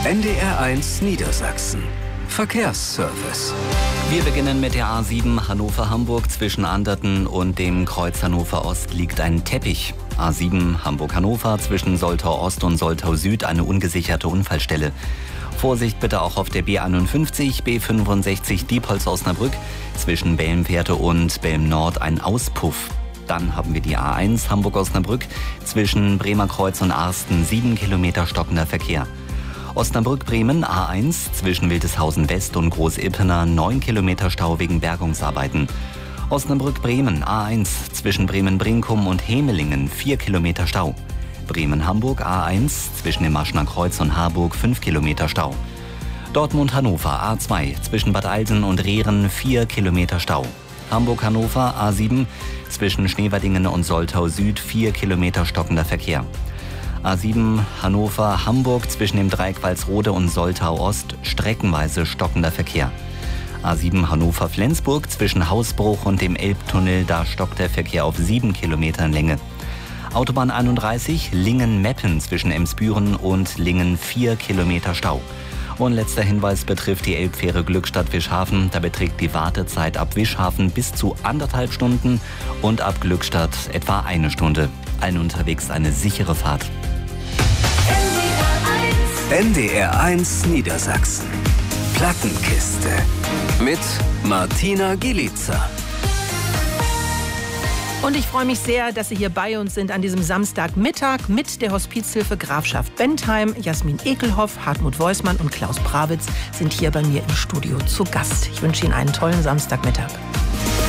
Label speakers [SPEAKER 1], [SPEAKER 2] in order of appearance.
[SPEAKER 1] NDR1 Niedersachsen. Verkehrsservice.
[SPEAKER 2] Wir beginnen mit der A7 Hannover-Hamburg. Zwischen Anderten und dem Kreuz Hannover Ost liegt ein Teppich. A7 Hamburg-Hannover zwischen Soltau Ost und Soltau Süd eine ungesicherte Unfallstelle. Vorsicht bitte auch auf der B51, B65 Diepholz-Osnabrück. Zwischen Belmfährte und Belm Nord ein Auspuff. Dann haben wir die A1 Hamburg-Osnabrück. Zwischen Bremer Kreuz und Arsten 7 Kilometer stockender Verkehr. Osnabrück-Bremen A1 zwischen Wildeshausen West und Groß-Ippener 9 Kilometer Stau wegen Bergungsarbeiten. Osnabrück-Bremen A1 zwischen Bremen-Brinkum und Hemelingen 4 Kilometer Stau. Bremen-Hamburg A1 zwischen dem Maschner Kreuz und Harburg 5 Kilometer Stau. Dortmund-Hannover A2 zwischen Bad Eilsen und Rehren 4 Kilometer Stau. Hamburg-Hannover A7 zwischen Schneverdingen und Soltau Süd 4 Kilometer stockender Verkehr. A7 Hannover-Hamburg zwischen dem Dreieck Walsrode und Soltau Ost streckenweise stockender Verkehr. A7 Hannover-Flensburg zwischen Hausbruch und dem Elbtunnel, da stockt der Verkehr auf 7 Kilometern Länge. Autobahn 31 Lingen-Meppen zwischen Emsbüren und Lingen 4 Kilometer Stau. Und letzter Hinweis betrifft die Elbfähre Glückstadt-Wischhafen. Da beträgt die Wartezeit ab Wischhafen bis zu 1,5 Stunden und ab Glückstadt etwa 1 Stunde. Allen unterwegs eine sichere Fahrt.
[SPEAKER 1] NDR1 Niedersachsen. Plattenkiste. Mit Martina Gielica.
[SPEAKER 3] Und ich freue mich sehr, dass Sie hier bei uns sind an diesem Samstagmittag mit der Hospizhilfe Grafschaft Bentheim. Jasmin Ekelhoff, Hartmut Weusmann und Klaus Brawitz sind hier bei mir im Studio zu Gast. Ich wünsche Ihnen einen tollen Samstagmittag.